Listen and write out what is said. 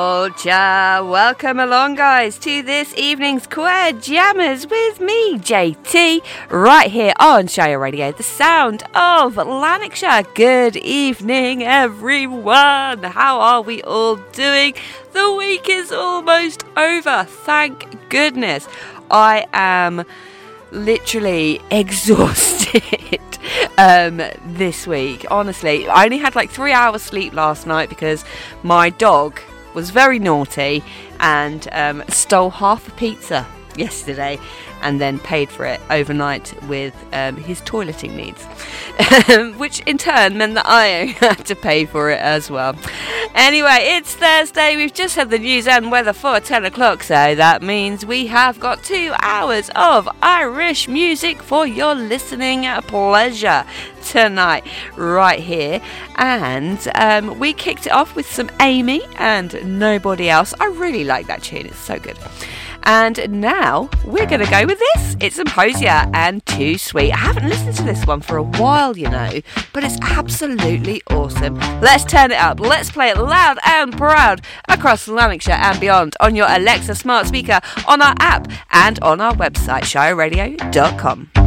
Welcome along, guys, to this evening's Queer Jammers with me, JT, right here on Shire Radio, the sound of Lanarkshire. Good evening, everyone. How are we all doing? The week is almost over, thank goodness. I am literally exhausted this week. Honestly, I only had like 3 hours sleep last night because my dog was very naughty and stole half a pizza yesterday and then paid for it overnight with his toileting needs, which in turn meant that I had to pay for it as well. Anyway, it's Thursday. We've just had the news and weather for 10 o'clock, so that means we have got 2 hours of Irish music for your listening pleasure tonight right here. And we kicked it off with some Amy and Nobody Else. I really like that tune, it's so good. And now we're going to go with this. It's Symposia and Too Sweet. I haven't listened to this one for a while, you know, but it's absolutely awesome. Let's turn it up. Let's play it loud and proud across Lanarkshire and beyond on your Alexa smart speaker, on our app and on our website, shireradio.com.